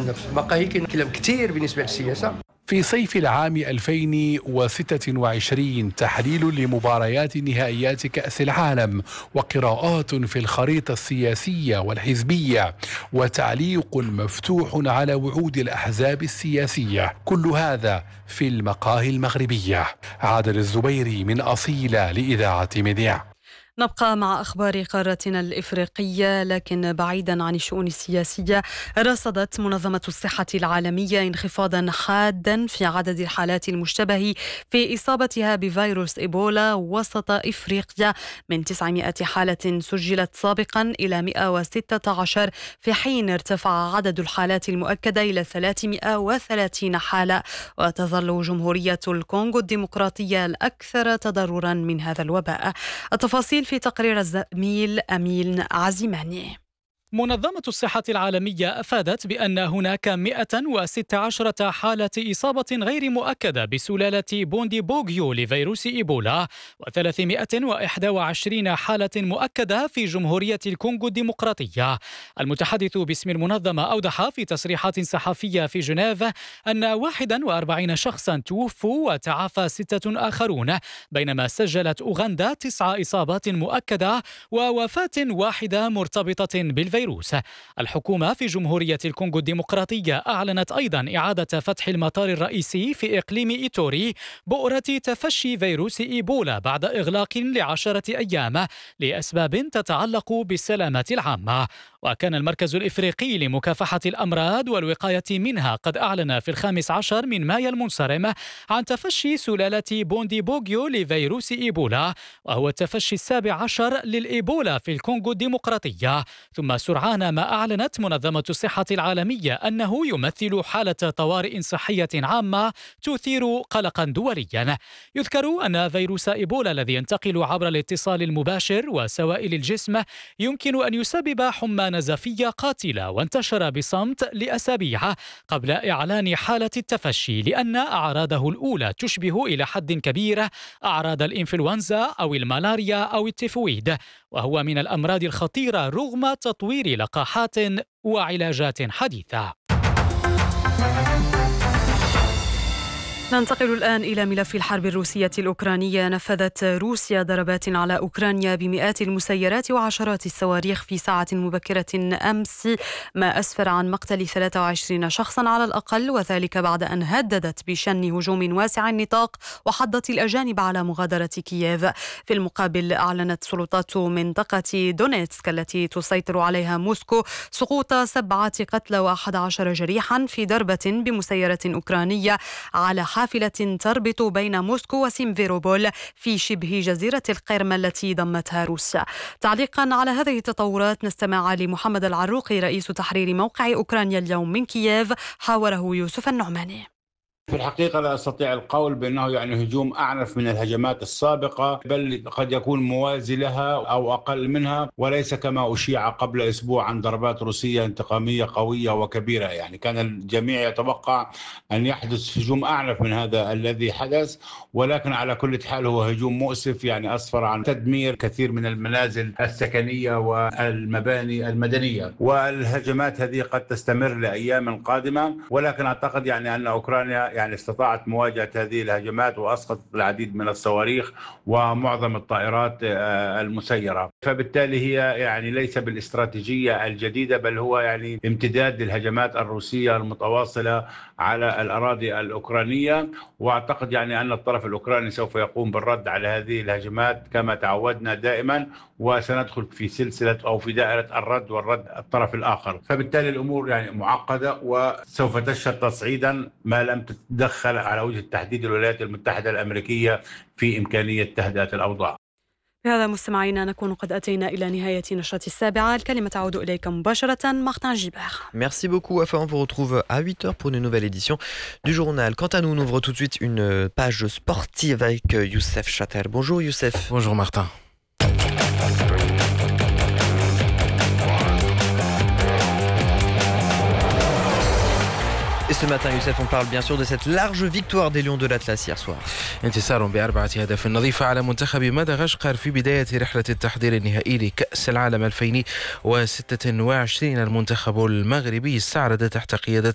النفس. بقى هيك كلام كثير بالنسبة للسياسة. في صيف العام 2026 تحليل لمباريات نهائيات كأس العالم وقراءات في الخريطة السياسية والحزبية وتعليق مفتوح على وعود الأحزاب السياسية، كل هذا في المقاهي المغربية. عادل الزبيري من أصيلة لإذاعة مذيع. نبقى مع أخبار قارتنا الإفريقية لكن بعيدا عن الشؤون السياسية. رصدت منظمة الصحة العالمية انخفاضا حادا في عدد الحالات المشتبه في إصابتها بفيروس إيبولا وسط إفريقيا من 900 حالة سجلت سابقا إلى 116، في حين ارتفع عدد الحالات المؤكدة إلى 330 حالة. وتظل جمهورية الكونغو الديمقراطية الأكثر تضررا من هذا الوباء. التفاصيل في تقرير الزميل أمين عزيماني. منظمة الصحة العالمية أفادت بأن هناك 116 حالة إصابة غير مؤكدة بسلالة بوندي بوغيو لفيروس إيبولا، و321 حالة مؤكدة في جمهورية الكونغو الديمقراطية. المتحدث باسم المنظمة أوضح في تصريحات صحفية في جنيف أن 41 شخصا توفوا وتعافى 6 آخرون، بينما سجلت أوغندا 9 إصابات مؤكدة ووفاة واحدة مرتبطة بالفيروس. الحكومة في جمهورية الكونغو الديمقراطية أعلنت أيضا إعادة فتح المطار الرئيسي في إقليم إيتوري بؤرة تفشي فيروس إيبولا بعد إغلاق ل10 أيام لأسباب تتعلق بالسلامة العامة. وكان المركز الإفريقي لمكافحة الأمراض والوقاية منها قد أعلن في 15 من مايو المنصرم عن تفشي سلالة بوندي بوغيو لفيروس إيبولا، وهو التفشي 17 للإيبولا في الكونغو الديمقراطية. ثم سرعان ما أعلنت منظمة الصحة العالمية أنه يمثل حالة طوارئ صحية عامة تثير قلقا دوليا. يذكر أن فيروس إيبولا الذي ينتقل عبر الاتصال المباشر وسوائل الجسم يمكن أن يسبب حمى نزفية قاتلة، وانتشر بصمت لأسابيع قبل إعلان حالة التفشي، لأن أعراضه الأولى تشبه إلى حد كبير أعراض الإنفلونزا أو الملاريا أو التيفويد، وهو من الأمراض الخطيرة رغم تطوير لقاحات وعلاجات حديثة. ننتقل الآن إلى ملف الحرب الروسية الأوكرانية. نفذت روسيا ضربات على أوكرانيا بمئات المسيرات وعشرات الصواريخ في ساعة مبكرة أمس، ما أسفر عن مقتل 23 شخصا على الأقل، وذلك بعد أن هددت بشن هجوم واسع النطاق وحضت الأجانب على مغادرة كييف. في المقابل أعلنت سلطات منطقة دونيتسك التي تسيطر عليها موسكو سقوط 7 قتلى و11 جريحا في ضربة بمسيرة أوكرانية على حافلة تربط بين موسكو وسيمفيروبول في شبه جزيرة القرم التي ضمتها روسيا. تعليقا على هذه التطورات نستمع لمحمد العروقي رئيس تحرير موقع أوكرانيا اليوم من كييف، حاوره يوسف النعماني. في الحقيقة لا أستطيع القول بأنه هجوم أعنف من الهجمات السابقة، بل قد يكون موازي لها أو أقل منها، وليس كما أشيع قبل أسبوع عن ضربات روسية انتقامية قوية وكبيرة. كان الجميع يتوقع أن يحدث هجوم أعنف من هذا الذي حدث، ولكن على كل حال هو هجوم مؤسف، أسفر عن تدمير كثير من المنازل السكنية والمباني المدنية، والهجمات هذه قد تستمر لأيام قادمة. ولكن أعتقد أن أوكرانيا استطاعت مواجهة هذه الهجمات وأسقطت العديد من الصواريخ ومعظم الطائرات المسيرة، فبالتالي هي ليس بالاستراتيجية الجديدة، بل هو امتداد للهجمات الروسية المتواصلة على الأراضي الأوكرانية. وأعتقد أن الطرف الأوكراني سوف يقوم بالرد على هذه الهجمات كما تعودنا دائما، وسندخل في سلسلة أو في دائرة الرد الطرف الآخر. فبالتالي الأمور معقدة، وسوف تشهد تصعيدا ما لم تتدخل على وجه التحديد الولايات المتحدة الأمريكية في إمكانية تهدئة الأوضاع. بهذا مستمعينا نكون قد أتينا إلى نهاية نشرة 7. الكلمة تعود إليك مباشرة مارتن جيبert. Merci beaucoup Wafa, on vous retrouve à 8h pour une nouvelle édition du journal. Quant à nous, on ouvre tout de suite une page sportive avec Youssef Chater. Bonjour Youssef. Bonjour Martin. Et ce matin, Youssef, on parle bien sûr de cette large victoire des Lions de l'Atlas hier soir. انتصار ب4 أهداف نظيفة على منتخب مدغشقر في بداية رحلة التحضير النهائي لكأس العالم 2026. المنتخب المغربي استعرض تحت قيادة